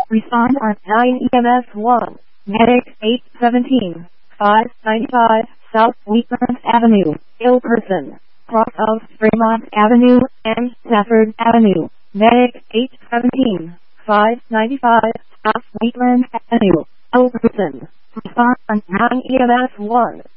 Respond on 9 EMS 1. Medic 817. 595 South Wheatlands Avenue, ill person. Cross of Fremont Avenue and Stafford Avenue. Medic 817. 595 South Wheatlands Avenue, ill person. Respond on 9 EMS 1.